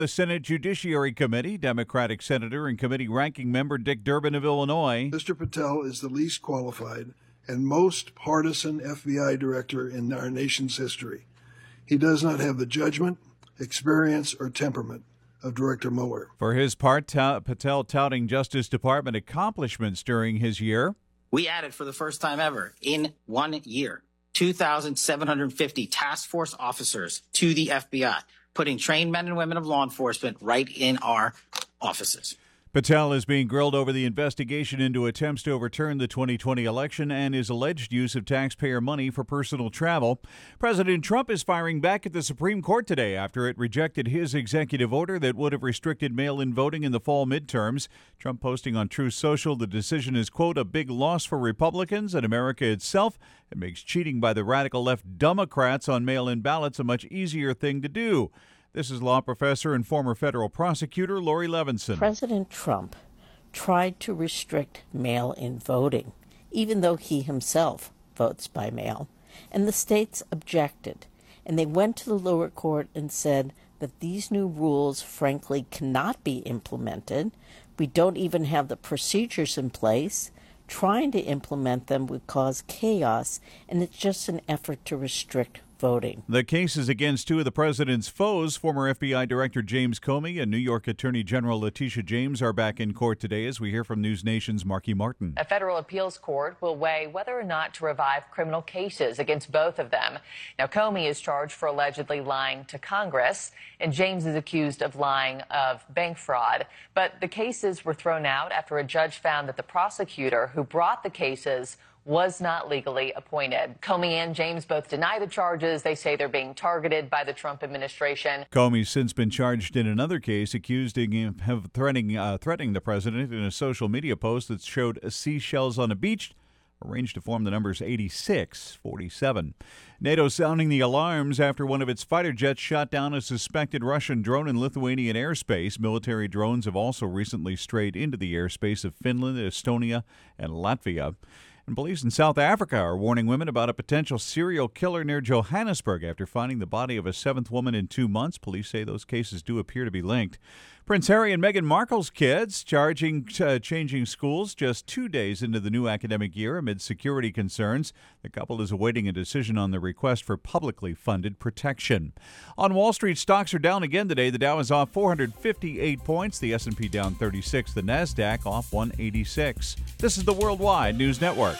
The Senate Judiciary Committee, Democratic Senator and committee ranking member Dick Durbin of Illinois. Mr. Patel is the least qualified and most partisan FBI director in our nation's history. He does not have the judgment, experience, or temperament of Director Mueller. For his part, Patel touting Justice Department accomplishments during his year. We added for the first time ever in 1 year 2,750 task force officers to the FBI, putting trained men and women of law enforcement right in our offices. Patel is being grilled over the investigation into attempts to overturn the 2020 election and his alleged use of taxpayer money for personal travel. President Trump is firing back at the Supreme Court today after it rejected his executive order that would have restricted mail-in voting in the fall midterms. Trump posting on Truth Social the decision is, quote, a big loss for Republicans and America itself. It makes cheating by the radical left Democrats on mail-in ballots a much easier thing to do. This is law professor and former federal prosecutor Lori Levinson. President Trump tried to restrict mail-in voting, even though he himself votes by mail. And the states objected. And they went to the lower court and said that these new rules, frankly, cannot be implemented. We don't even have the procedures in place. Trying to implement them would cause chaos, and it's just an effort to restrict voting. The cases against two of the president's foes, former FBI Director James Comey and New York Attorney General Letitia James, are back in court today as we hear from News Nation's Marky Martin. A federal appeals court will weigh whether or not to revive criminal cases against both of them. Now, Comey is charged for allegedly lying to Congress, and James is accused of lying of bank fraud. But the cases were thrown out after a judge found that the prosecutor who brought the cases was not legally appointed. Comey and James both deny the charges. They say they're being targeted by the Trump administration. Comey's since been charged in another case, accusing him of threatening the president in a social media post that showed seashells on a beach, arranged to form the numbers 8647. NATO sounding the alarms after one of its fighter jets shot down a suspected Russian drone in Lithuanian airspace. Military drones have also recently strayed into the airspace of Finland, Estonia, and Latvia. And police in South Africa are warning women about a potential serial killer near Johannesburg after finding the body of a seventh woman in 2 months. Police say those cases do appear to be linked. Prince Harry and Meghan Markle's kids changing schools just 2 days into the new academic year amid security concerns. The couple is awaiting a decision on the request for publicly funded protection. On Wall Street, stocks are down again today. The Dow is off 458 points. The S&P down 36. The Nasdaq off 186. This is the Worldwide News Network.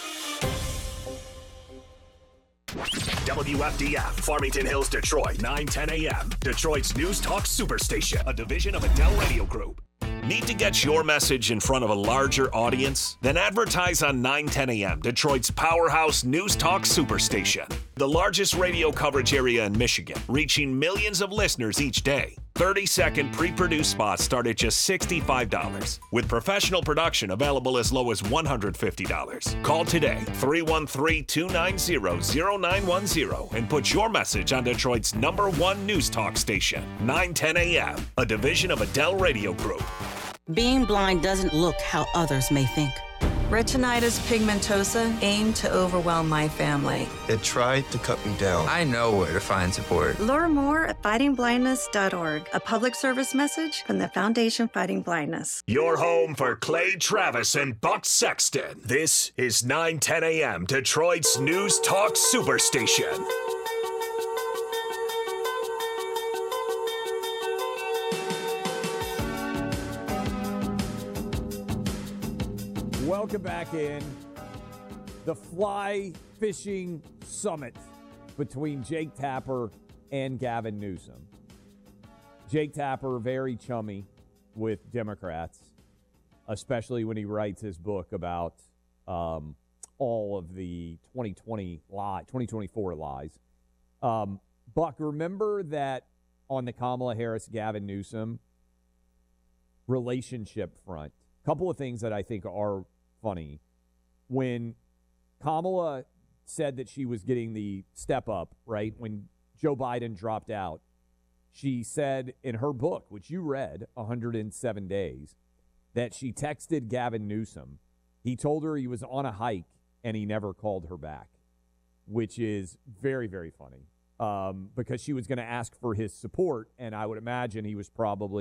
WFDF, Farmington Hills, Detroit, 9:10 a.m. Detroit's News Talk Superstation, a division of Adele Radio Group. Need to get your message in front of a larger audience? Then advertise on 9:10 a.m., Detroit's powerhouse News Talk Superstation. The largest radio coverage area in Michigan, reaching millions of listeners each day. 30-second pre-produced spots start at just $65, with professional production available as low as $150. Call today, 313-290-0910, and put your message on Detroit's #1 news talk station, 9:10 a.m., a division of Adele Radio Group. Being blind doesn't look how others may think. Retinitis pigmentosa aimed to overwhelm my family. It tried to cut me down. I know where to find support. Learn more at fightingblindness.org, a public service message from the Foundation Fighting Blindness. Your home for Clay Travis and Buck Sexton. This is 9:10 a.m., Detroit's News Talk Superstation. Welcome back in. The Fly Fishing Summit between Jake Tapper and Gavin Newsom. Jake Tapper, very chummy with Democrats, especially when he writes his book about all of the 2024 lies. Buck, remember that on the Kamala Harris-Gavin Newsom relationship front, a couple of things that I think are funny. When Kamala said that she was getting the step up, right, when Joe Biden dropped out, she said in her book, which you read, 107 Days, that she texted Gavin Newsom. He told her he was on a hike and he never called her back, which is very, very funny. because she was going to ask for his support, and I would imagine he was probably